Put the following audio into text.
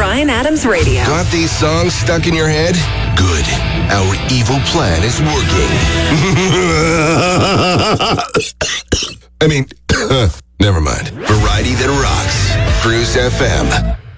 Bryan Adams Radio. Got these songs stuck in your head? Good. Our evil plan is working. I mean, never mind. Variety that rocks. Cruise FM.